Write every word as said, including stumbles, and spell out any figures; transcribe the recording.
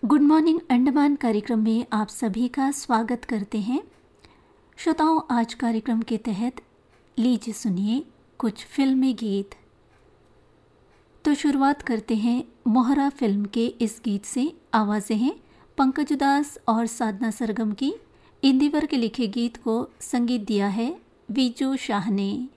Good morning Andaman कार्यक्रम में आप सभी का स्वागत करते हैं। श्रोताओं, आज कार्यक्रम के तहत लीजिए सुनिए कुछ फिल्मी गीत। तो शुरुआत करते हैं मोहरा फिल्म के इस गीत से। आवाज़ें हैं पंकज उदास और साधना सरगम की। इंदिवर के लिखे गीत को संगीत दिया है विजू शाह ने।